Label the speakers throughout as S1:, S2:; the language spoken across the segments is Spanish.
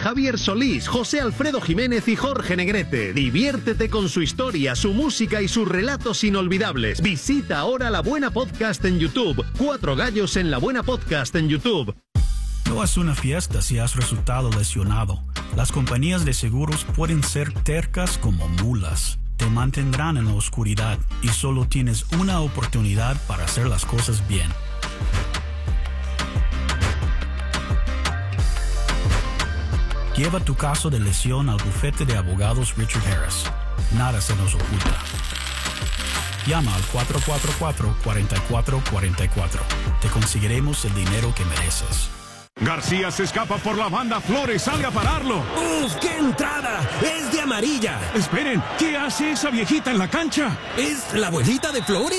S1: Javier Solís, José Alfredo Jiménez y Jorge Negrete. Diviértete con su historia, su música y sus relatos inolvidables. Visita ahora La Buena Podcast en YouTube. 4 gallos en La Buena Podcast en YouTube.
S2: No es una fiesta si has resultado lesionado. Las compañías de seguros pueden ser tercas como mulas. Te mantendrán en la oscuridad y solo tienes una oportunidad para hacer las cosas bien. Lleva tu caso de lesión al bufete de abogados Richard Harris. Nada se nos oculta. Llama al 444-4444. Te conseguiremos el dinero que mereces.
S3: García se escapa por la banda. Flores sale a pararlo.
S4: ¡Uf, qué entrada! ¡Es de amarilla!
S3: Esperen, ¿qué hace esa viejita en la cancha?
S4: ¿Es la abuelita de Flores?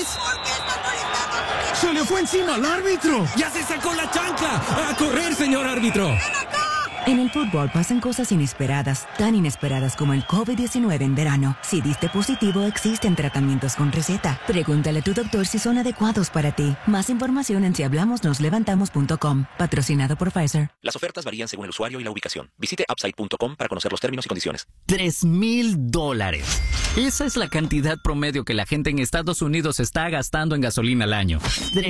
S3: ¡Se le fue encima al árbitro!
S4: ¡Ya se sacó la chancla! ¡A correr, señor árbitro!
S5: En el fútbol pasan cosas inesperadas, tan inesperadas como el COVID-19 en verano. Si diste positivo, existen tratamientos con receta. Pregúntale a tu doctor si son adecuados para ti. Más información en sihablamosnoslevantamos.com. Patrocinado por Pfizer.
S6: Las ofertas varían según el usuario y la ubicación. Visite upside.com para conocer los términos y condiciones.
S7: $3,000. Esa es la cantidad promedio que la gente en Estados Unidos está gastando en gasolina al año.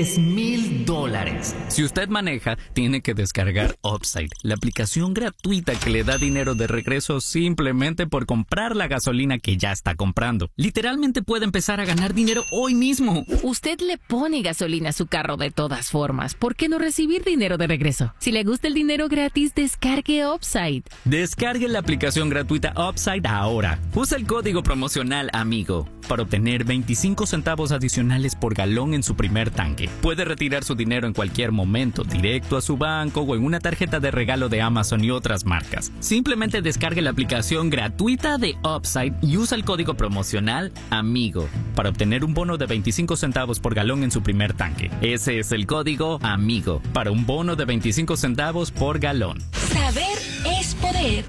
S7: $3,000. Si usted maneja, tiene que descargar Upside, la aplicación gratuita que le da dinero de regreso simplemente por comprar la gasolina que ya está comprando. Literalmente puede empezar a ganar dinero hoy mismo.
S8: Usted le pone gasolina a su carro de todas formas. ¿Por qué no recibir dinero de regreso? Si le gusta el dinero gratis, descargue Upside.
S7: Descargue la aplicación gratuita Upside ahora. Usa el código promocional AMIGO para obtener 25 centavos adicionales por galón en su primer tanque. Puede retirar su dinero en cualquier momento, directo a su banco o en una tarjeta de regalo de Amazon y otras marcas. Simplemente descargue la aplicación gratuita de Upside y usa el código promocional AMIGO para obtener un bono de 25 centavos por galón en su primer tanque. Ese es el código AMIGO para un bono de 25 centavos por galón.
S9: Saber es poder.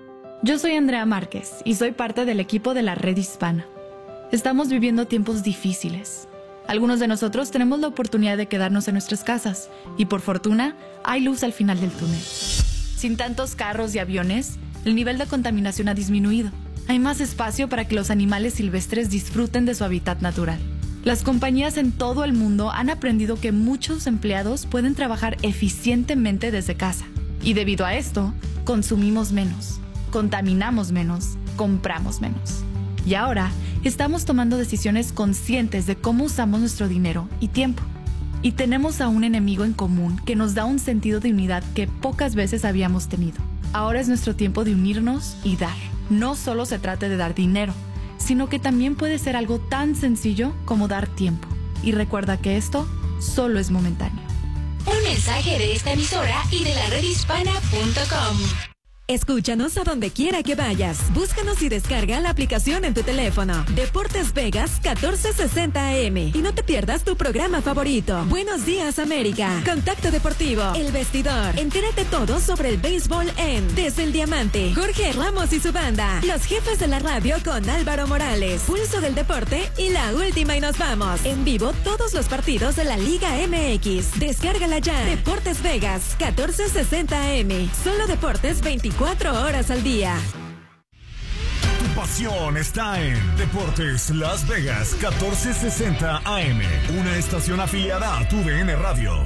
S10: Yo soy Andrea Márquez y soy parte del equipo de la Red Hispana. Estamos viviendo tiempos difíciles. Algunos de nosotros tenemos la oportunidad de quedarnos en nuestras casas y por fortuna hay luz al final del túnel. Sin tantos carros y aviones, el nivel de contaminación ha disminuido. Hay más espacio para que los animales silvestres disfruten de su hábitat natural. Las compañías en todo el mundo han aprendido que muchos empleados pueden trabajar eficientemente desde casa. Y debido a esto, consumimos menos, contaminamos menos, compramos menos. Y ahora, estamos tomando decisiones conscientes de cómo usamos nuestro dinero y tiempo. Y tenemos a un enemigo en común que nos da un sentido de unidad que pocas veces habíamos tenido. Ahora es nuestro tiempo de unirnos y dar. No solo se trata de dar dinero, sino que también puede ser algo tan sencillo como dar tiempo. Y recuerda que esto solo es momentáneo.
S9: Un mensaje de esta emisora y de la redhispana.com.
S11: Escúchanos a donde quiera que vayas. Búscanos y descarga la aplicación en tu teléfono. Deportes Vegas 1460 AM. Y no te pierdas tu programa favorito. Buenos días, América. Contacto Deportivo. El Vestidor. Entérate todo sobre el béisbol en Desde el Diamante. Jorge Ramos y su banda. Los Jefes de la Radio con Álvaro Morales. Pulso del Deporte y La Última y Nos Vamos. En vivo todos los partidos de la Liga MX. Descárgala ya. Deportes Vegas 1460 AM. Solo deportes 24 horas al día.
S12: Tu pasión está en Deportes Las Vegas 1460 AM, una estación afiliada a TUDN Radio.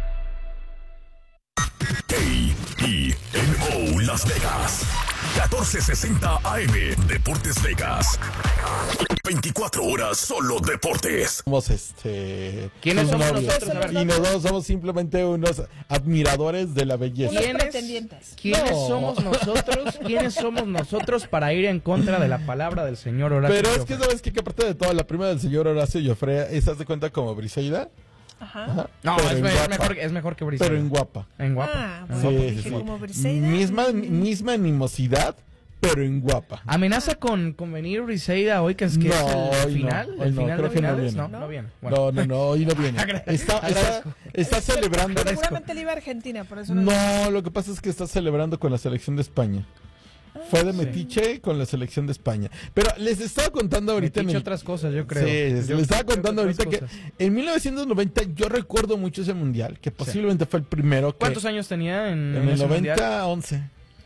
S12: KENO Las Vegas 1460 AM, Deportes Vegas. 24 horas solo deportes.
S13: Somos
S14: ¿Quiénes somos nosotros?
S13: Y nosotros somos simplemente unos admiradores de la belleza.
S14: ¿Quiénes somos nosotros para ir en contra de la palabra del señor Horacio?
S13: Pero es que sabes que aparte de todo, la prima del señor Horacio Joffre, ¿estás de cuenta como Briseida?
S14: Ajá. No, es mejor que Briseida.
S13: Pero en guapa.
S14: En guapa.
S13: Sí.
S15: Como Briseida.
S13: Misma animosidad, pero en guapa.
S14: ¿Amenaza con venir Briseida hoy, que es el final?
S13: No, creo que no viene.
S14: No viene. Bueno.
S13: No, hoy no viene. Está celebrando.
S15: Seguramente le iba a Argentina, por eso
S13: no, lo que pasa es que está celebrando con la selección de España. Fue de metiche con la selección de España. Pero les estaba contando ahorita...
S14: otras cosas, yo creo.
S13: Sí, les estaba contando ahorita que en 1990 yo recuerdo mucho ese mundial, que posiblemente fue el primero que...
S14: ¿Cuántos años tenía en
S13: el 90? 11.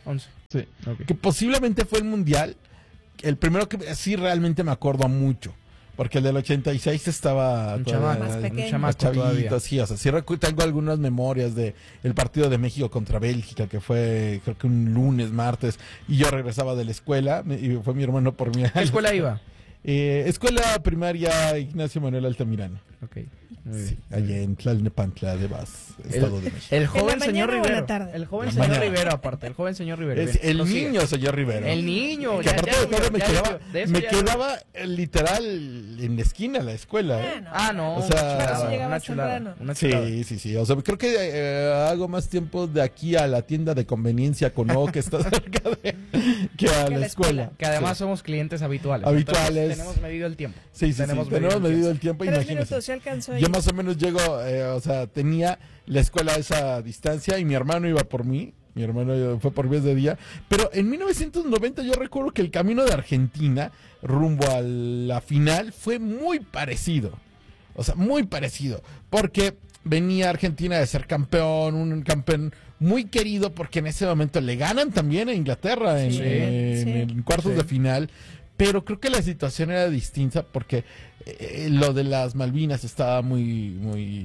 S13: Sí. Okay. Que posiblemente fue el mundial, el primero que sí realmente me acuerdo mucho. Porque el del 86 estaba
S15: un chamaco
S13: todavía. Sí, o sea, sí tengo algunas memorias de el partido de México contra Bélgica, que fue creo que un lunes, martes, y yo regresaba de la escuela, y fue mi hermano por mí.
S14: ¿Qué escuela iba?
S13: Escuela primaria Ignacio Manuel Altamirano.
S14: Ok.
S13: Sí, allá en Tlalnepantla de Vaz, Estado de México.
S14: El joven señor Rivero. El joven señor Rivero, aparte. El joven señor Rivero.
S13: El niño señor Rivero.
S14: El niño.
S13: Que aparte de todo me quedaba literal en la esquina la escuela.
S14: No.
S13: O sea,
S14: una chulada.
S13: Sí. O sea, creo que hago más tiempo de aquí a la tienda de conveniencia con O que está cerca que a la escuela.
S14: Que además somos clientes habituales.
S13: Entonces,
S14: tenemos medido el tiempo.
S13: Sí, tenemos medido el tiempo.
S15: 3 minutos, ¿se alcanzó ahí?
S13: Yo más o menos llego, o sea, tenía la escuela a esa distancia y mi hermano iba por mí. Mi hermano fue por mí ese día. Pero en 1990 yo recuerdo que el camino de Argentina rumbo a la final fue muy parecido. O sea, muy parecido. Porque venía Argentina de ser campeón, un campeón muy querido porque en ese momento le ganan también a Inglaterra en cuartos de final. Pero creo que la situación era distinta porque lo de las Malvinas estaba muy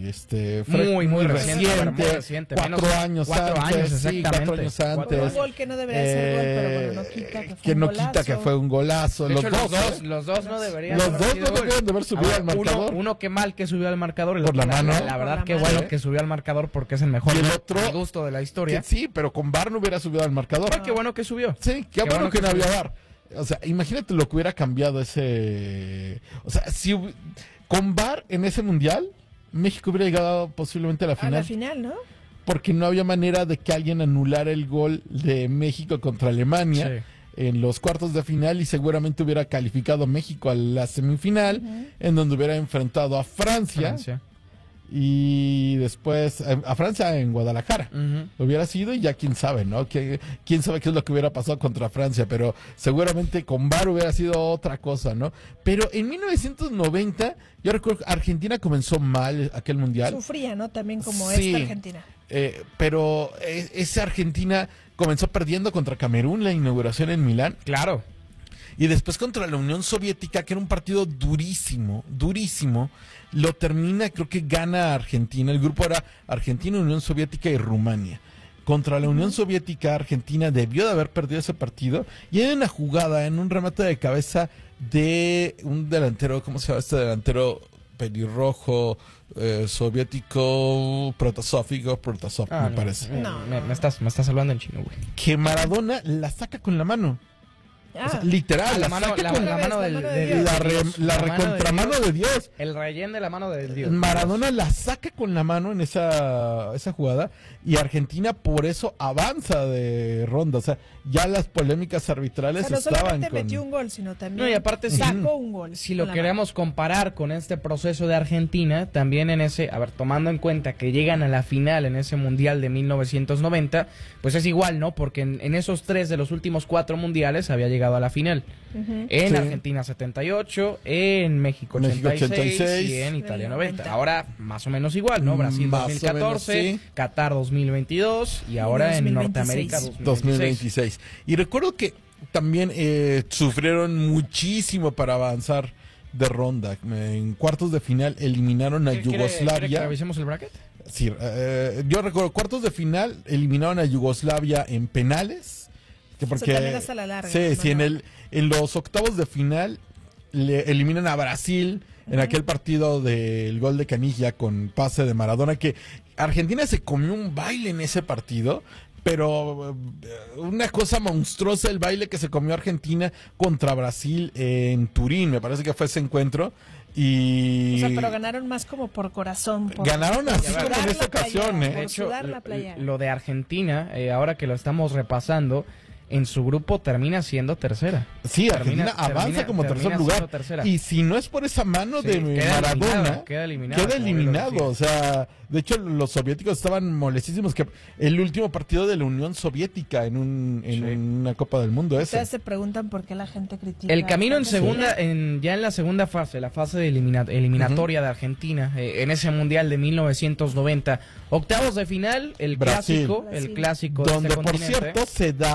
S13: reciente. 4 años antes.
S15: Un gol que no debería ser gol, pero bueno, no quita que fue un
S13: golazo.
S14: De
S13: Los
S14: hecho,
S13: dos,
S14: los dos no deberían
S13: los dos no deberían de haber subido al marcador.
S14: Uno que mal que subió al marcador.
S13: Por la mano.
S14: La verdad que bueno que subió al marcador porque es el mejor gusto de la historia.
S13: Sí, pero con VAR no hubiera subido al marcador.
S14: Qué bueno que subió.
S13: Sí, qué bueno que no había VAR. O sea, imagínate lo que hubiera cambiado ese... O sea, si con VAR en ese mundial, México hubiera llegado posiblemente a la final.
S15: A la final, ¿no?
S13: Porque no había manera de que alguien anulara el gol de México contra Alemania en los cuartos de final y seguramente hubiera calificado a México a la semifinal, en donde hubiera enfrentado a Francia. Y después a Francia en Guadalajara. Hubiera sido y ya quién sabe, ¿no? Quién sabe qué es lo que hubiera pasado contra Francia, pero seguramente con VAR hubiera sido otra cosa, ¿no? Pero en 1990, yo recuerdo que Argentina comenzó mal aquel mundial.
S15: Sufría, ¿no? También como esta Argentina.
S13: Pero esa Argentina comenzó perdiendo contra Camerún la inauguración en Milán.
S14: Claro.
S13: Y después contra la Unión Soviética, que era un partido durísimo, lo termina, creo que gana Argentina. El grupo era Argentina, Unión Soviética y Rumania. Contra la Unión Soviética, Argentina debió de haber perdido ese partido. Y en una jugada, en un remate de cabeza de un delantero, ¿cómo se llama este delantero? Pelirrojo, soviético, Protasov, me parece.
S14: Me estás hablando en chino, güey.
S13: Que Maradona la saca con la mano. O sea, literal, la
S14: mano
S13: de Dios.
S14: El rellén de la mano de Dios.
S13: Maradona la saca con la mano en esa jugada y Argentina por eso avanza de ronda. O sea, ya las polémicas arbitrales
S15: no
S13: estaban
S15: solamente metió un gol, sino también
S14: y aparte
S15: sacó un gol.
S14: Si lo queremos comparar con este proceso de Argentina, también en ese, tomando en cuenta que llegan a la final en ese mundial de 1990, pues es igual, ¿no? Porque en esos 3 de los últimos 4 mundiales había llegado a la final. En Argentina 78, en México 86 y en Italia 90. Ahora más o menos igual, ¿no? Brasil 2014, Qatar 2022 y ahora en Norteamérica
S13: 2026. Y recuerdo que también sufrieron muchísimo para avanzar de ronda. En cuartos de final eliminaron a Yugoslavia.
S14: ¿Quiere que revisemos el bracket?
S13: Sí, yo recuerdo cuartos de final eliminaron a Yugoslavia en penales. Porque
S15: hasta la larga,
S13: en los octavos de final le eliminan a Brasil en aquel partido del gol de Canilla con pase de Maradona, que Argentina se comió un baile en ese partido, pero una cosa monstruosa el baile que se comió Argentina contra Brasil en Turín, me parece que fue ese encuentro. O
S15: sea, pero ganaron más como por corazón.
S13: Ganaron así como en esta ocasión.
S14: De hecho, lo de Argentina, ahora que lo estamos repasando, en su grupo termina siendo tercera.
S13: Sí, Argentina avanza como tercer lugar. Y si no es por esa mano de Maradona, queda eliminado. O sea, de hecho, los soviéticos estaban molestísimos que el último partido de la Unión Soviética en una Copa del Mundo ese.
S15: Ustedes se preguntan por qué la gente critica.
S14: El camino ya en la segunda fase, la fase de eliminatoria de Argentina, en ese Mundial de 1990, octavos de final, el clásico
S13: donde por cierto se da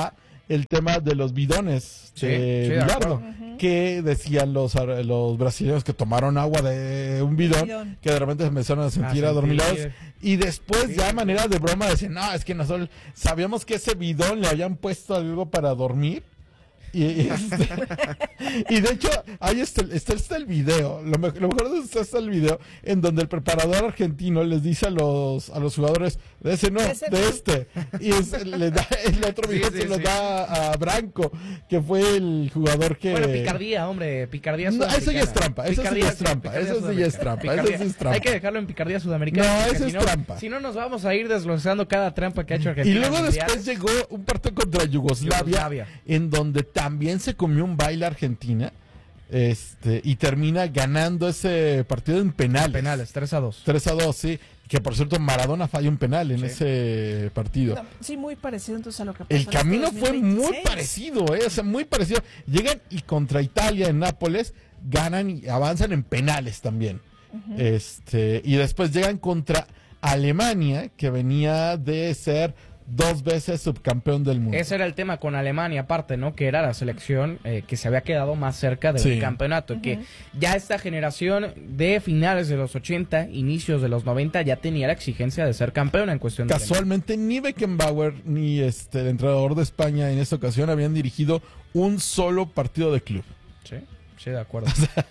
S13: el tema de los bidones de Bilardo, que decían los brasileños que tomaron agua de un bidón, que de repente se empezaron a sentir adormilados, y después ya a manera de broma decían, no, es que nosotros sabíamos que ese bidón le habían puesto algo para dormir. Y de hecho, ahí está el video. Lo mejor de esto está el video en donde el preparador argentino les dice a los jugadores, de ese no, de este. Y el otro video se lo da a Branco, que fue el jugador que...
S14: Bueno, picardía, hombre, picardía
S13: sudamericana. Eso ya es trampa, eso sí es trampa. Eso sí es trampa.
S14: Hay que dejarlo en picardía sudamericana.
S13: No, eso es trampa.
S14: Si no, nos vamos a ir desglosando cada trampa que ha hecho Argentina.
S13: Y luego después llegó un partido contra Yugoslavia, en donde también se comió un baile Argentina, y termina ganando ese partido en penales.
S14: Penales, 3-2.
S13: 3-2, sí. Que por cierto, Maradona falló un penal en ese partido.
S15: No, sí, muy parecido entonces a lo que pasó.
S13: El camino fue muy parecido, o sea, muy parecido. Llegan y contra Italia en Nápoles ganan y avanzan en penales también. Y después llegan contra Alemania, que venía de ser 2 veces subcampeón del mundo.
S14: Ese era el tema con Alemania, aparte, ¿no? Que era la selección que se había quedado más cerca del campeonato. Que ya esta generación de finales de los 80, inicios de los 90, ya tenía la exigencia de ser campeona en cuestión de
S13: Casualmente, ni Beckenbauer ni el entrenador de España en esta ocasión habían dirigido un solo partido de club.
S14: Sí, de acuerdo.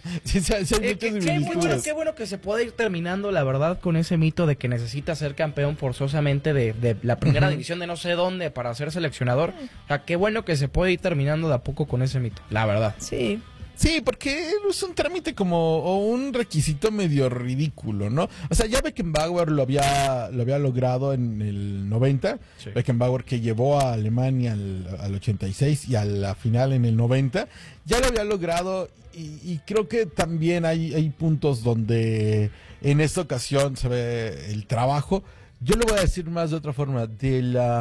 S14: Qué bueno que se pueda ir terminando, la verdad, con ese mito de que necesita ser campeón forzosamente de la primera división de no sé dónde para ser seleccionador. O sea, qué bueno que se puede ir terminando de a poco con ese mito, la verdad.
S15: Sí.
S13: Sí, porque es un trámite o un requisito medio ridículo, ¿no? O sea, ya Beckenbauer lo había logrado en el 90, Beckenbauer que llevó a Alemania al 86 y a la final en el 90, ya lo había logrado y creo que también hay puntos donde en esta ocasión se ve el trabajo. Yo lo voy a decir más de otra forma, de la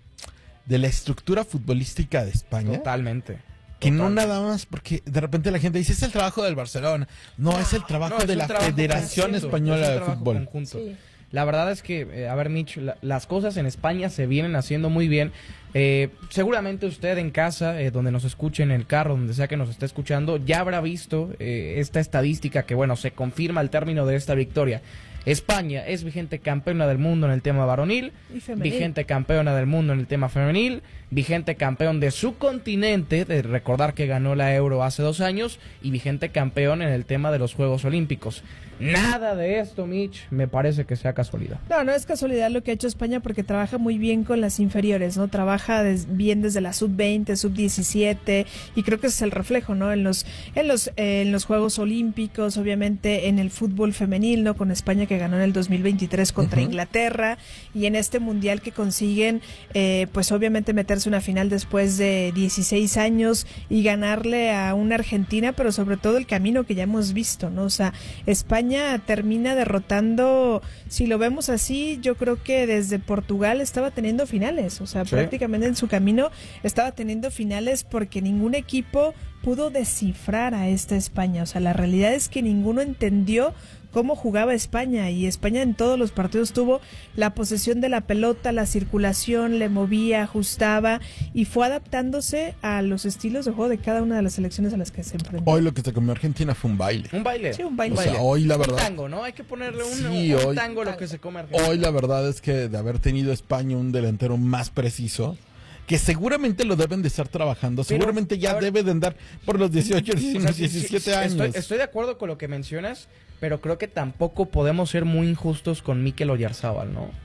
S13: estructura futbolística de España.
S14: Totalmente.
S13: Que no nada más, porque de repente la gente dice, es el trabajo del Barcelona. No, es el trabajo de la Federación Española de Fútbol.
S14: Sí. La verdad es que, a ver, Mitch, las cosas en España se vienen haciendo muy bien. Seguramente usted en casa, donde nos escuche, en el carro, donde sea que nos esté escuchando, ya habrá visto esta estadística que, bueno, se confirma al término de esta victoria. España es vigente campeona del mundo en el tema varonil, vigente campeona del mundo en el tema femenil, vigente campeón de su continente, de recordar que ganó la Euro hace 2 años, y vigente campeón en el tema de los Juegos Olímpicos. Nada de esto, Mitch, me parece que sea casualidad.
S15: No es casualidad lo que ha hecho España, porque trabaja muy bien con las inferiores, ¿no? Trabaja bien desde la sub-20, sub-17, y creo que ese es el reflejo, ¿no? En los Juegos Olímpicos, obviamente en el fútbol femenil, ¿no? Con España que ganó en el 2023 contra Inglaterra, y en este mundial que consiguen, pues obviamente meterse una final después de 16 años y ganarle a una Argentina, pero sobre todo el camino que ya hemos visto, ¿no? O sea, España termina derrotando, si lo vemos así, yo creo que desde Portugal estaba teniendo finales, o sea, prácticamente en su camino estaba teniendo finales, porque ningún equipo pudo descifrar a esta España. O sea, la realidad es que ninguno entendió cómo jugaba España, y España en todos los partidos tuvo la posesión de la pelota, la circulación, le movía, ajustaba y fue adaptándose a los estilos de juego de cada una de las selecciones a las que se enfrentó.
S13: Hoy lo que se comió Argentina fue un baile.
S14: Un baile.
S15: Sí, un baile.
S13: O sea, hoy la verdad...
S14: Un tango, ¿no? Hay que ponerle un tango a lo que se come Argentina.
S13: Hoy la verdad es que de haber tenido España un delantero más preciso, que seguramente lo deben de estar trabajando, seguramente ya debe de andar por los 18, 19, 17 años.
S14: Estoy de acuerdo con lo que mencionas, pero creo que tampoco podemos ser muy injustos con Mikel Oyarzábal, ¿no?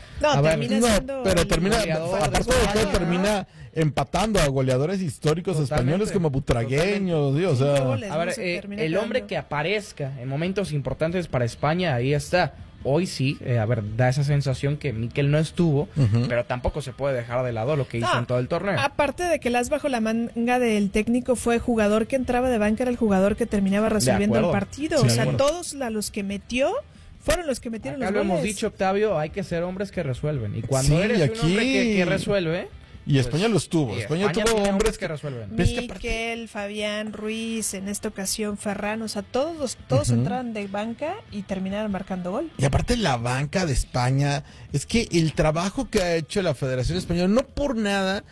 S13: Termina empatando a goleadores históricos españoles como Butragueño, o sea...
S14: A ver, el hombre que aparezca en momentos importantes para España, ahí está. Hoy sí, da esa sensación que Mikel no estuvo, pero tampoco se puede dejar de lado lo que hizo en todo el torneo.
S15: Aparte de que el as bajo la manga del técnico fue jugador que entraba de banca, era el jugador que terminaba resolviendo el partido. Sí, o sea, todos los que metió fueron los que metieron los goles.
S14: Lo hemos dicho, Octavio, hay que ser hombres que resuelven. Y cuando eres un hombre que resuelve...
S13: Y España los tuvo. España tuvo hombres que
S14: resuelven.
S15: Mikel, Fabián, Ruiz, en esta ocasión Ferran, o sea, todos entraron de banca y terminaron marcando gol.
S13: Y aparte la banca de España, es que el trabajo que ha hecho la Federación Española, no por nada,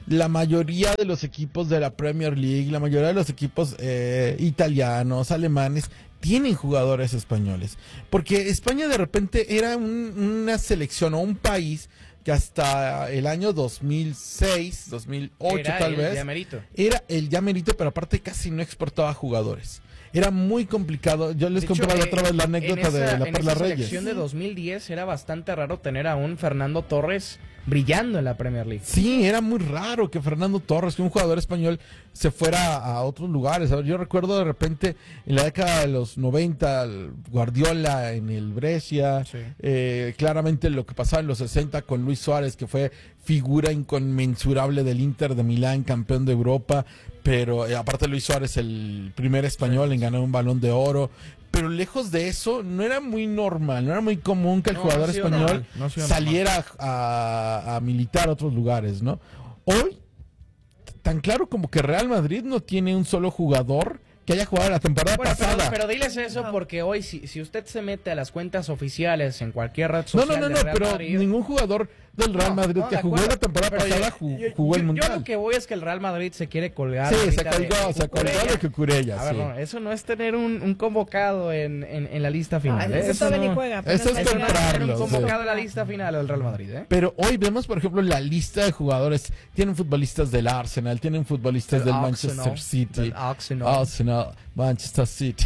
S13: la mayoría de los equipos de la Premier League, la mayoría de los equipos italianos, alemanes, tienen jugadores españoles. Porque España de repente era una selección o un país que hasta el año 2006, 2008 tal vez, era el llamerito, pero aparte casi no exportaba jugadores. Era muy complicado. Yo les contaba la otra vez la anécdota de la Perla Reyes.
S14: En la selección de 2010 era bastante raro tener a un Fernando Torres brillando en la Premier League.
S13: Sí, era muy raro que Fernando Torres, que un jugador español, se fuera a otros lugares. A ver, yo recuerdo de repente en la década de los 90, Guardiola en el Brescia, sí. Claramente lo que pasaba en los 60 con Luis Suárez, que fue figura inconmensurable del Inter de Milán, campeón de Europa, pero aparte Luis Suárez, el primer español en ganar un Balón de Oro. Pero lejos de eso, no era muy normal, no era muy común que el jugador español saliera a militar a otros lugares, ¿no? Hoy, tan claro como que Real Madrid no tiene un solo jugador que haya jugado la temporada pasada.
S14: Pero diles eso porque hoy, si usted se mete a las cuentas oficiales en cualquier red social
S13: No, pero
S14: Madrid,
S13: ningún jugador del Real Madrid que jugó la temporada pasada jugó el Mundial.
S14: Yo lo que voy es que el Real Madrid se quiere colgar.
S13: Sí, se colgó de Cucurella.
S14: A ver, no, eso no es tener un convocado en la lista final.
S15: Eso no juega.
S13: Eso es comprarlo.
S14: Un convocado en la lista final del Real Madrid.
S13: Pero hoy vemos, por ejemplo, la lista de jugadores. Tienen futbolistas del Arsenal, tienen futlistas del Manchester City. Arsenal, Manchester City.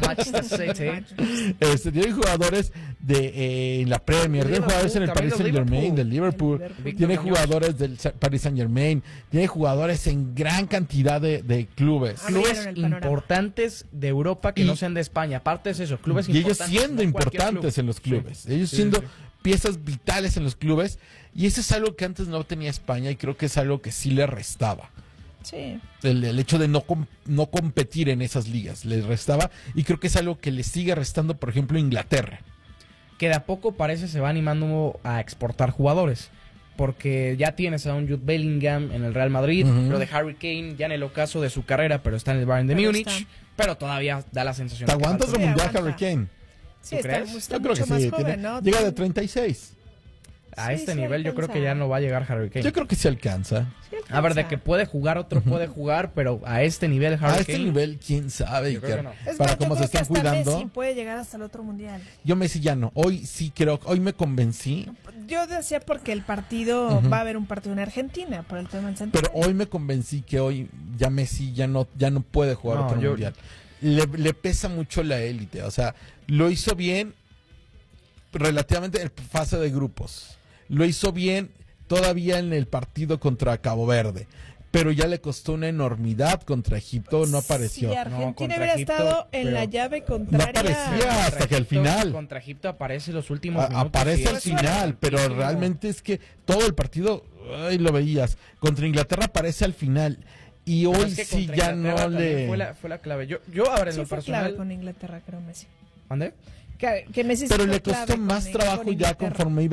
S13: Tienen jugadores de la Premier, tienen jugadores en el Paris Saint-Germain, del Liverpool, tiene jugadores del Paris Saint-Germain, tiene jugadores en gran cantidad de clubes.
S14: Clubes importantes de Europa que no sean de España. Aparte es eso, clubes importantes.
S13: Y ellos siendo importantes en los clubes. Ellos siendo piezas vitales en los clubes. Y eso es algo que antes no tenía España y creo que es algo que sí le restaba.
S15: Sí.
S13: El hecho de no competir en esas ligas le restaba, y creo que es algo que le sigue restando, por ejemplo, Inglaterra,
S14: que de a poco parece se va animando a exportar jugadores, porque ya tienes a un Jude Bellingham en el Real Madrid, lo de Harry Kane ya en el ocaso de su carrera, pero está en el Bayern de Múnich, pero todavía da la sensación.
S13: ¿Te aguantas el Mundial Harry Kane?
S15: Sí, está
S13: yo creo que sí,
S15: joven, ¿no?
S13: Llega de 36.
S14: A este nivel yo creo que ya no va a llegar Harry Kane.
S13: Yo creo que sí alcanza.
S14: A ver, de que puede jugar, otro puede jugar, pero a este nivel Harry Kane.
S13: A este nivel, quién sabe.
S15: No. Para cómo se están cuidando. Messi puede llegar hasta el otro mundial.
S13: Yo Messi ya no. Hoy sí creo, hoy me convencí.
S15: Yo decía porque el partido va a haber un partido en Argentina por el tema del centro.
S13: Pero hoy me convencí que hoy ya Messi ya no puede jugar otro mundial. Le pesa mucho la élite. O sea, lo hizo bien relativamente en fase de grupos. Lo hizo bien todavía en el partido contra Cabo Verde, pero ya le costó una enormidad contra Egipto, no apareció.
S15: Si Argentina hubiera estado en la llave contraria.
S13: No aparecía hasta que al final.
S14: Contra Egipto aparece los últimos minutos.
S13: Aparece al final, pero realmente es que todo el partido, lo veías. Contra Inglaterra aparece al final. Y hoy sí ya no le...
S14: Fue la clave. Yo ahora en lo personal...
S15: clave con Inglaterra, creo, Messi.
S14: ¿Dónde?
S15: Que Messi
S13: pero le costó más trabajo ya conforme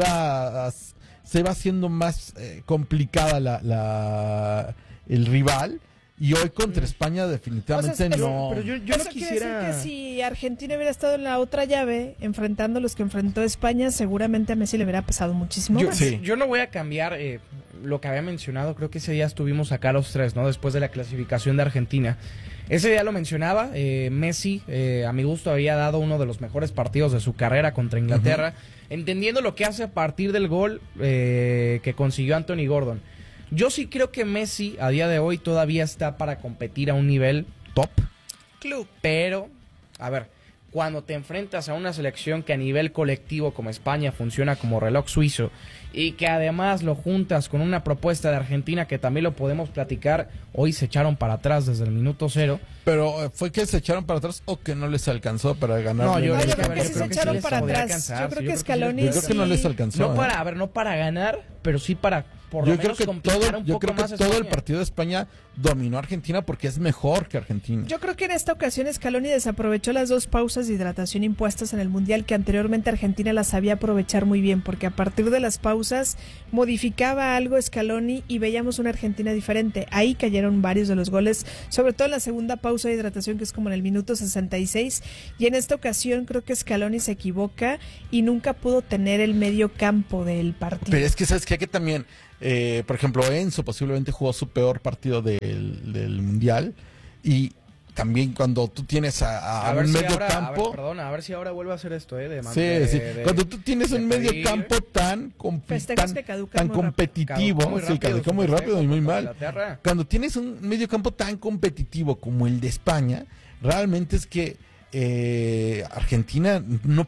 S13: se iba haciendo más complicada el rival, y hoy contra España definitivamente no.
S14: Pero yo no quisiera
S15: decir que si Argentina hubiera estado en la otra llave enfrentando a los que enfrentó España, seguramente a Messi le hubiera pesado muchísimo más.
S14: Yo no voy a cambiar lo que había mencionado. Creo que ese día estuvimos acá los tres, ¿no? Después de la clasificación de Argentina. Ese día lo mencionaba, Messi, a mi gusto, había dado uno de los mejores partidos de su carrera contra Inglaterra, entendiendo lo que hace a partir del gol que consiguió Anthony Gordon. Yo sí creo que Messi, a día de hoy, todavía está para competir a un nivel top. Pero, a ver, cuando te enfrentas a una selección que a nivel colectivo como España funciona como reloj suizo, y que además lo juntas con una propuesta de Argentina que también lo podemos platicar, hoy se echaron para atrás desde el minuto 0.
S13: Pero ¿fue que se echaron para atrás o que no les alcanzó para ganar?
S15: No, yo creo que sí se echaron para atrás. Yo creo que Scaloni
S13: yo creo que no les alcanzó.
S14: No para ganar, pero sí para por lo menos complicar un poco más a España.
S13: Todo el partido de España dominó a Argentina porque es mejor que Argentina.
S15: Yo creo que en esta ocasión Scaloni desaprovechó las 2 pausas de hidratación impuestas en el Mundial, que anteriormente Argentina las sabía aprovechar muy bien, porque a partir de las pausas modificaba algo Scaloni y veíamos una Argentina diferente. Ahí cayeron varios de los goles, sobre todo en la segunda pausa de hidratación, que es como en el minuto 66, y en esta ocasión creo que Scaloni se equivoca y nunca pudo tener el medio campo del partido.
S13: Pero es que sabes que también Por ejemplo, Enzo posiblemente jugó su peor partido del Mundial. Y también cuando tú tienes a un medio campo...
S14: A ver si ahora vuelve a hacer esto,
S13: Cuando tú tienes un medio campo tan competitivo, caducó muy rápido y muy mal. Cuando tienes un medio campo tan competitivo como el de España, realmente es que Argentina no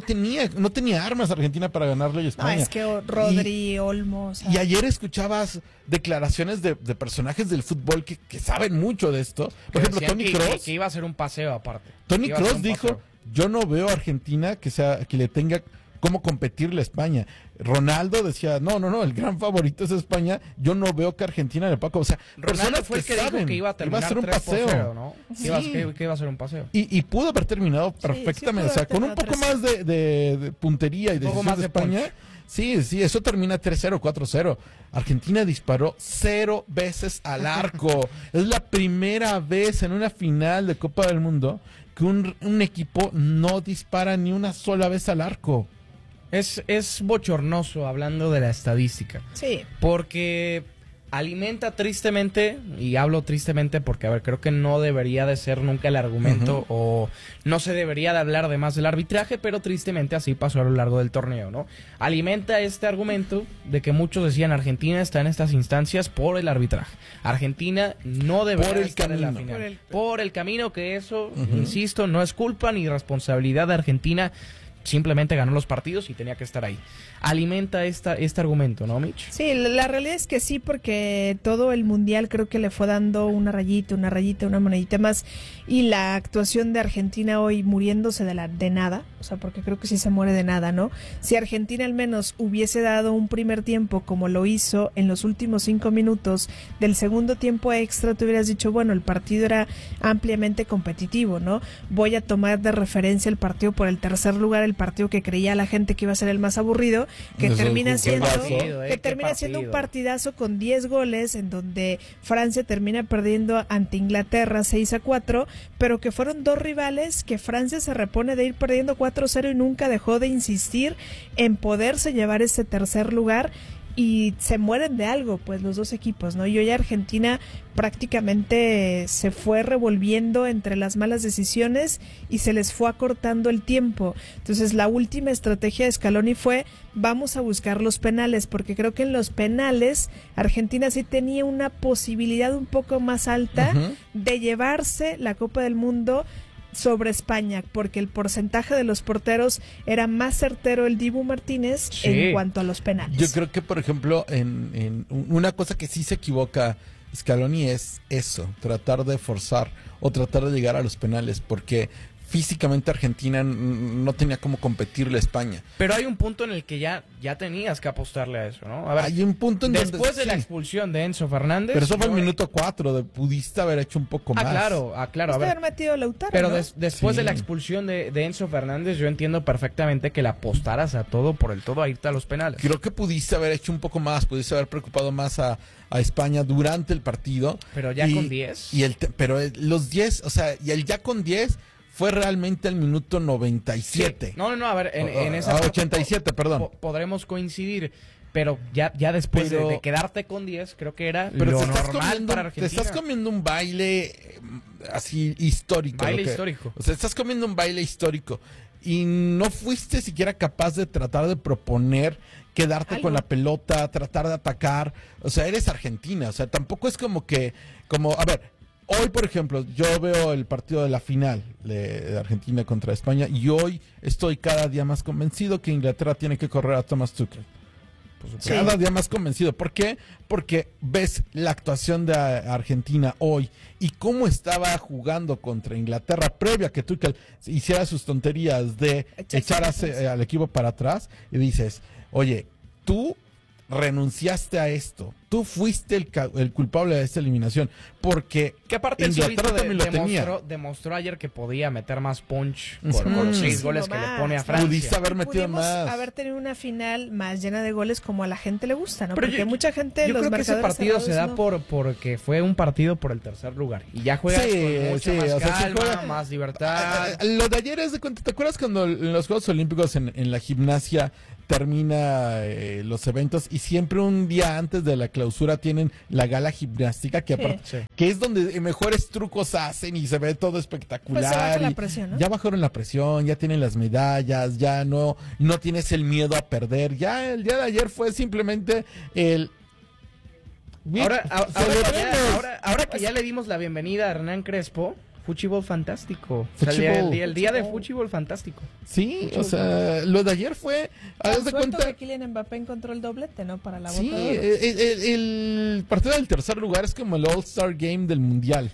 S13: tenía armas Argentina para ganarle a España.
S15: No, es que Rodri, Olmo...
S13: Y ayer escuchabas declaraciones de personajes del fútbol que saben mucho de esto. Por ejemplo, Toni Kroos.
S14: Que iba a ser un paseo aparte.
S13: Toni Kroos dijo, yo no veo a Argentina que le tenga cómo competirle a España. Ronaldo decía, no, el gran favorito es España, yo no veo que Argentina le pueda... O sea,
S14: Ronaldo fue el que dijo que iba a terminar
S13: ser un paseo,
S14: 0, ¿no?
S13: Sí.
S14: Que iba a ser un paseo.
S13: Y pudo haber terminado perfectamente, o sea, con un poco más de puntería y decisión de España. Sí, eso termina 3-0, 4-0. Argentina disparó 0 veces al arco. Es la primera vez en una final de Copa del Mundo que un equipo no dispara ni una sola vez al arco.
S14: Es bochornoso hablando de la estadística.
S15: Sí.
S14: Porque alimenta tristemente, y hablo tristemente porque, creo que no debería de ser nunca el argumento o no se debería de hablar de más del arbitraje, pero tristemente así pasó a lo largo del torneo, ¿no? Alimenta este argumento de que muchos decían Argentina está en estas instancias por el arbitraje. Argentina no debería estar en la final. Por el camino, que eso, insisto, no es culpa ni responsabilidad de Argentina. Simplemente ganó los partidos y tenía que estar ahí. Alimenta este argumento, ¿no, Mitch?
S15: Sí, la realidad es que sí, porque todo el Mundial creo que le fue dando una rayita, una monedita más. Y la actuación de Argentina hoy muriéndose de nada, o sea, porque creo que sí se muere de nada, ¿no? Si Argentina al menos hubiese dado un primer tiempo como lo hizo en los últimos 5 minutos del segundo tiempo extra, tú hubieras dicho, bueno, el partido era ampliamente competitivo, ¿no? Voy a tomar de referencia el partido por el tercer lugar, el partido que creía la gente que iba a ser el más aburrido, que termina siendo un partidazo con 10 goles, en donde Francia termina perdiendo ante Inglaterra 6-4, pero que fueron 2 rivales que Francia se repone de ir perdiendo 4-0 y nunca dejó de insistir en poderse llevar ese tercer lugar. Y se mueren de algo, pues, los dos equipos, ¿no? Y hoy Argentina prácticamente se fue revolviendo entre las malas decisiones y se les fue acortando el tiempo. Entonces, la última estrategia de Scaloni fue, vamos a buscar los penales, porque creo que en los penales Argentina sí tenía una posibilidad un poco más alta de llevarse la Copa del Mundo sobre España, porque el porcentaje de los porteros era más certero el Dibu Martínez en cuanto a los penales.
S13: Yo creo que, por ejemplo, en una cosa que sí se equivoca Scaloni es eso, tratar de forzar o tratar de llegar a los penales, porque físicamente Argentina no tenía cómo competirle a España.
S14: Pero hay un punto en el que ya tenías que apostarle a eso, ¿no? A ver,
S13: hay un punto en
S14: después
S13: donde,
S14: de la expulsión de Enzo Fernández...
S13: Pero eso fue el minuto 4, pudiste haber hecho un poco más.
S14: Claro.
S15: Haber metido a Lautaro,
S14: pero
S15: ¿no?
S14: después de la expulsión de Enzo Fernández, yo entiendo perfectamente que le apostaras a todo por el todo a irte a los penales.
S13: Creo que pudiste haber hecho un poco más, pudiste haber preocupado más a España durante el partido.
S14: Pero ya con 10.
S13: Pero los 10, o sea, y el ya con 10... fue realmente el minuto 97.
S14: Sí. No, a ver, en esa
S13: 87, perdón.
S14: Podremos coincidir, pero ya después de quedarte con 10, creo que era lo normal para Argentina.
S13: Te estás comiendo un baile así histórico.
S14: Histórico.
S13: O sea, estás comiendo un baile histórico y no fuiste siquiera capaz de tratar de proponer quedarte con la pelota, tratar de atacar. O sea, eres Argentina. O sea, tampoco es a ver, hoy, por ejemplo, yo veo el partido de la final de Argentina contra España y hoy estoy cada día más convencido que Inglaterra tiene que correr a Thomas Tuchel. Cada día más convencido. ¿Por qué? Porque ves la actuación de Argentina hoy y cómo estaba jugando contra Inglaterra previa a que Tuchel hiciera sus tonterías de echar al equipo para atrás y dices, oye, tú renunciaste a esto tú fuiste el culpable de esta eliminación, porque
S14: que aparte el
S13: Inglaterra también lo tenía.
S14: Demostró ayer que podía meter más punch por los 6 goles que le pone a Francia.
S13: Pudiste haber metido más.
S15: Haber tenido una final más llena de goles como a la gente le gusta, ¿no? Porque mucha gente...
S14: Yo creo que ese partido se da porque fue un partido por el tercer lugar. Y ya juegas con mucha más calma, más libertad.
S13: Lo de ayer es de cuenta, ¿te acuerdas cuando en los Juegos Olímpicos en la gimnasia termina los eventos y siempre un día antes de la clausura tienen la gala gimnástica que es donde mejores trucos hacen y se ve todo espectacular?
S15: Pues se baja la presión, ¿no?
S13: Ya bajaron la presión, ya tienen las medallas, ya no tienes el miedo a perder. Ya el día de ayer fue simplemente el...
S14: Ahora que ya le dimos la bienvenida a Hernán Crespo, fútbol fantástico. O sea, el día de fútbol fantástico.
S13: Sí, o sea, lo de ayer fue...
S15: Haz de cuenta que Kylian Mbappé encontró el doblete, ¿no? Para la bota de oro.
S13: El partido del tercer lugar es como el All-Star Game del Mundial.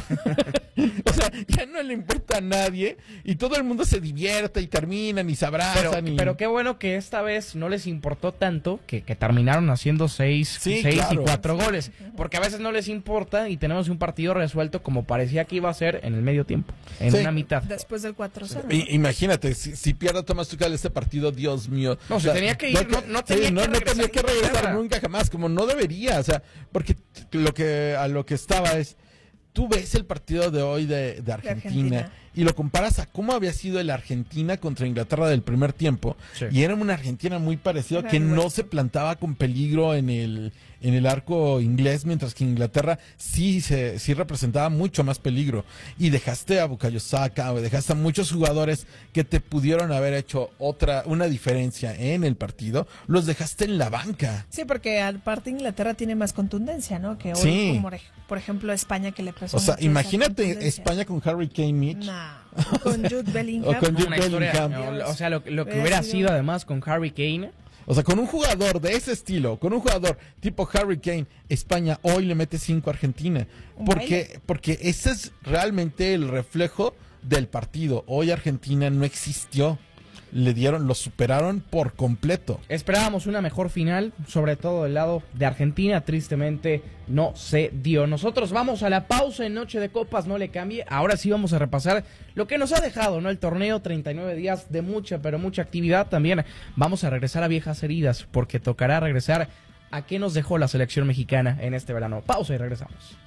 S13: O sea, ya no le importa a nadie y todo el mundo se divierte y terminan y se abrazan.
S14: Pero qué bueno que esta vez no les importó tanto que terminaron haciendo 6 y 4 goles. Porque a veces no les importa y tenemos un partido resuelto como parecía que iba a ser en el medio tiempo, en una mitad.
S15: Después del 4-0.
S13: Imagínate, si pierde Tomás Tuchel este partido, Dios mío.
S14: No, se tenía que ir, no
S13: tenía que regresar nunca jamás, como no debería, o sea, porque a lo que estaba es, tú ves el partido de hoy de Argentina y lo comparas a cómo había sido el Argentina contra Inglaterra del primer tiempo, y era una Argentina muy parecida, que no se plantaba con peligro en el arco inglés, mientras que Inglaterra sí representaba mucho más peligro, y dejaste a Bukayo Saka, dejaste a muchos jugadores que te pudieron haber hecho una diferencia en el partido, los dejaste en la banca.
S15: Sí, porque aparte Inglaterra tiene más contundencia, ¿no? Que hoy, como por ejemplo España, que le pasó.
S13: O sea, imagínate España con Harry Kane, Mitch.
S15: Con Jude Bellingham.
S14: O sea, lo que hubiera sido además con Harry Kane.
S13: O sea, con un jugador de ese estilo, con un jugador tipo Harry Kane, España hoy le mete 5 a Argentina. Porque ese es realmente el reflejo del partido. Hoy Argentina no existió. Lo superaron por completo.
S14: Esperábamos una mejor final, sobre todo del lado de Argentina, tristemente no se dio. Nosotros vamos a la pausa en Noche de Copas, no le cambie. Ahora sí vamos a repasar lo que nos ha dejado, ¿no? El torneo, 39 días de mucha, pero mucha actividad. También vamos a regresar a viejas heridas, porque tocará regresar a qué nos dejó la selección mexicana en este verano. Pausa y regresamos.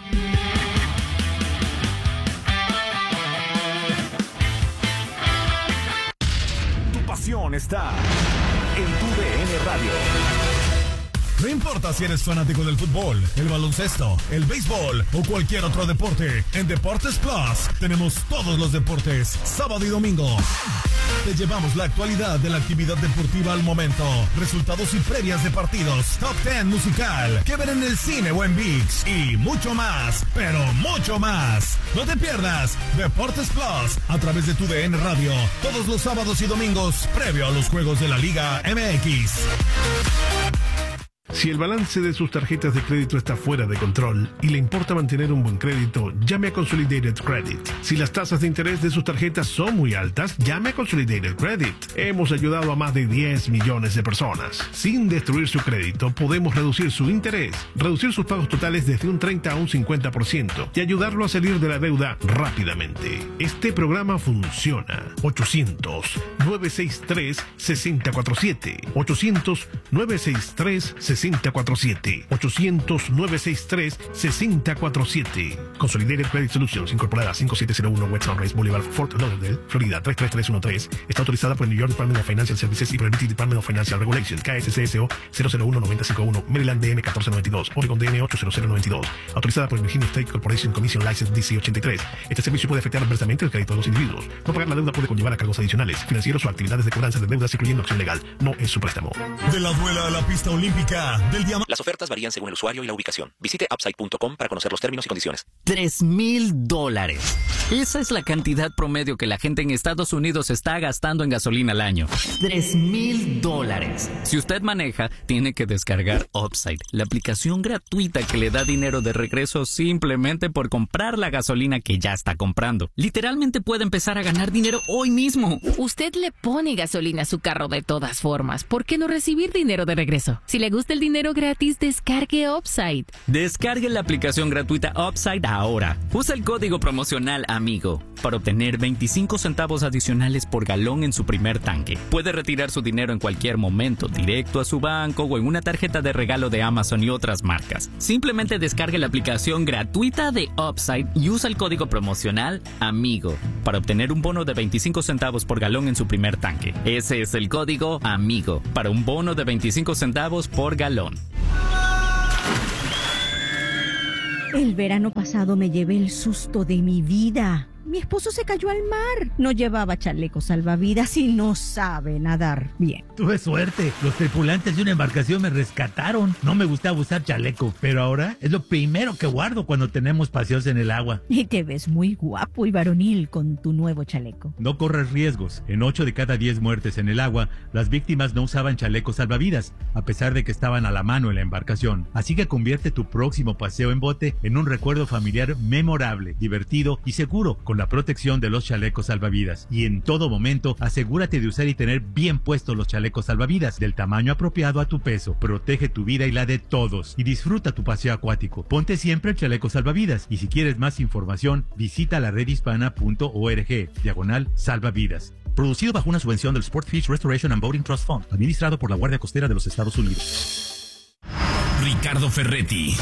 S12: Está en tu DN Radio. No importa si eres fanático del fútbol, el baloncesto, el béisbol o cualquier otro deporte, en Deportes Plus tenemos todos los deportes, sábado y domingo. Te llevamos la actualidad de la actividad deportiva al momento, resultados y previas de partidos, top 10 musical, que ver en el cine o en ViX y mucho más, pero mucho más. No te pierdas Deportes Plus a través de tu DN Radio, todos los sábados y domingos, previo a los juegos de la Liga MX.
S16: Si el balance de sus tarjetas de crédito está fuera de control y le importa mantener un buen crédito, llame a Consolidated Credit. Si las tasas de interés de sus tarjetas son muy altas, llame a Consolidated Credit. Hemos ayudado a más de 10 millones de personas. Sin destruir su crédito, podemos reducir su interés, reducir sus pagos totales desde un 30 a un 50% y ayudarlo a salir de la deuda rápidamente. Este programa funciona. 800-963-6047. 800-963-6047. 800-963-6047. Consolidated Credit Solutions, incorporada 5701 West Sunrise Boulevard, Fort Lauderdale, Florida 33313. Está autorizada por el New York Department of Financial Services y por el British Department of Financial Regulation, KSCSO 001-951, Maryland DM 1492, Oregon DM 80092. Autorizada por el Virginia State Corporation Commission License DC 83. Este servicio puede afectar adversamente el crédito de los individuos. No pagar la deuda puede conllevar a cargos adicionales, financieros o actividades de cobranza de deudas, incluyendo acción legal. No es su préstamo.
S12: De la duela a la pista olímpica.
S6: Las ofertas varían según el usuario y la ubicación. Visite Upside.com para conocer los términos y condiciones.
S7: $3,000. Esa es la cantidad promedio que la gente en Estados Unidos está gastando en gasolina al año. $3,000. Si usted maneja, tiene que descargar Upside, la aplicación gratuita que le da dinero de regreso simplemente por comprar la gasolina que ya está comprando. Literalmente puede empezar a ganar dinero hoy mismo.
S8: Usted le pone gasolina a su carro de todas formas. ¿Por qué no recibir dinero de regreso? Si le gusta el dinero gratis, descargue Upside.
S7: Descargue la aplicación gratuita Upside ahora. Usa el código promocional AMIGO para obtener 25 centavos adicionales por galón en su primer tanque. Puede retirar su dinero en cualquier momento, directo a su banco o en una tarjeta de regalo de Amazon y otras marcas. Simplemente descargue la aplicación gratuita de Upside y usa el código promocional AMIGO para obtener un bono de 25 centavos por galón en su primer tanque. Ese es el código AMIGO para un bono de 25 centavos por galón.
S17: El verano pasado me llevé el susto de mi vida. Mi esposo se cayó al mar. No llevaba chaleco salvavidas y no sabe nadar bien.
S18: Tuve suerte. Los tripulantes de una embarcación me rescataron. No me gustaba usar chaleco, pero ahora es lo primero que guardo cuando tenemos paseos en el agua.
S17: Y te ves muy guapo y varonil con tu nuevo chaleco.
S18: No corres riesgos. En 8 de cada 10 muertes en el agua, las víctimas no usaban chalecos salvavidas, a pesar de que estaban a la mano en la embarcación. Así que convierte tu próximo paseo en bote en un recuerdo familiar memorable, divertido y seguro, con la protección de los chalecos salvavidas. Y en todo momento, asegúrate de usar y tener bien puestos los chalecos salvavidas del tamaño apropiado a tu peso. Protege tu vida y la de todos. Y disfruta tu paseo acuático. Ponte siempre el chaleco salvavidas. Y si quieres más información, visita la redhispana.org/salvavidas. Producido bajo una subvención del Sport Fish Restoration and Boating Trust Fund, administrado por la Guardia Costera de los Estados Unidos.
S19: Ricardo Ferretti.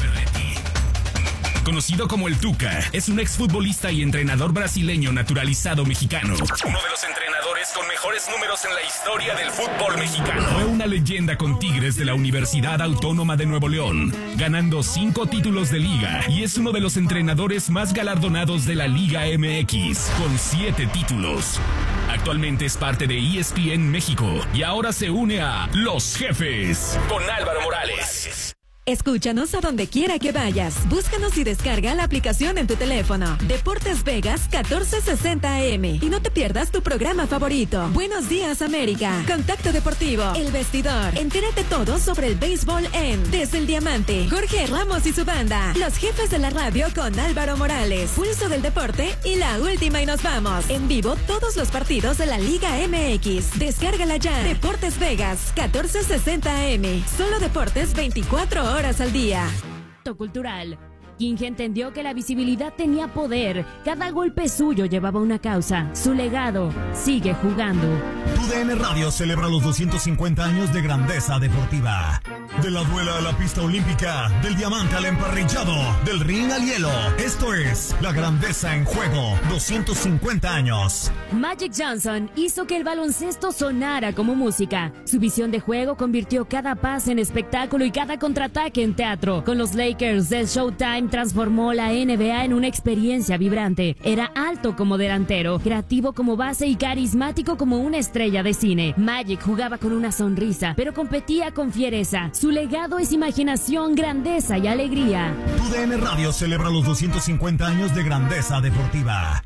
S19: Conocido como el Tuca, es un exfutbolista y entrenador brasileño naturalizado mexicano. Uno de los entrenadores con mejores números en la historia del fútbol mexicano. Fue una leyenda con Tigres de la Universidad Autónoma de Nuevo León, ganando 5 títulos de liga, y es uno de los entrenadores más galardonados de la Liga MX, con 7 títulos. Actualmente es parte de ESPN México y ahora se une a Los Jefes con Álvaro Morales.
S11: Escúchanos a donde quiera que vayas. Búscanos y descarga la aplicación en tu teléfono. Deportes Vegas 1460 AM. Y no te pierdas tu programa favorito. Buenos días, América. Contacto Deportivo. El Vestidor. Entérate todo sobre el béisbol en Desde el Diamante. Jorge Ramos y su banda. Los Jefes de la Radio con Álvaro Morales. Pulso del Deporte y la última y nos vamos. En vivo todos los partidos de la Liga MX. Descárgala ya. Deportes Vegas 1460 AM. Solo deportes 24 horas al día.
S20: Cultural. King entendió que la visibilidad tenía poder. Cada golpe suyo llevaba una causa. Su legado sigue jugando.
S12: TUDN Radio celebra los 250 años de grandeza deportiva. De la duela a la pista olímpica, del diamante al emparrillado, del ring al hielo. Esto es la grandeza en juego. 250 años.
S20: Magic Johnson hizo que el baloncesto sonara como música. Su visión de juego convirtió cada pase en espectáculo y cada contraataque en teatro. Con los Lakers del Showtime transformó la NBA en una experiencia vibrante. Era alto como delantero, creativo como base y carismático como una estrella de cine. Magic jugaba con una sonrisa, pero competía con fiereza. Su legado es imaginación, grandeza y alegría.
S12: TUDN Radio celebra los 250 años de grandeza deportiva.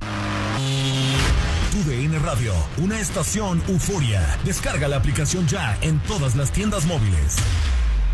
S12: TUDN Radio, una estación euforia. Descarga la aplicación ya en todas las tiendas móviles.